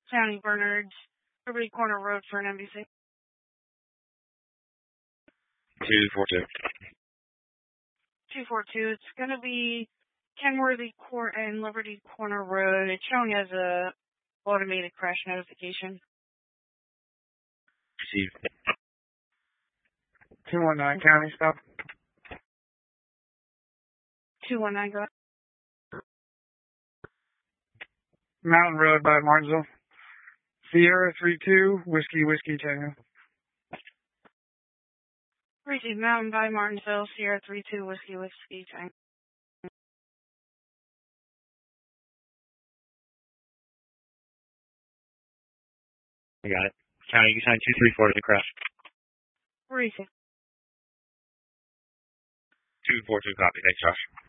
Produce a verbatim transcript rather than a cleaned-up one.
County Bernards, Liberty Corner Road for an M B C. two four two. two four two. It's going to be Kenworthy Court and Liberty Corner Road. It's showing as a automated crash notification. Receive. two one nine County, stop. two one nine, go ahead. Mountain Road by Martinsville. Sierra three two, Whiskey, Whiskey, Tango. Receive Mountain by Martinsville, Sierra three two, Whiskey, Whiskey, Tango. I got it. County, you signed two three four to the crash. Receive. two four two, copy. Thanks, Josh.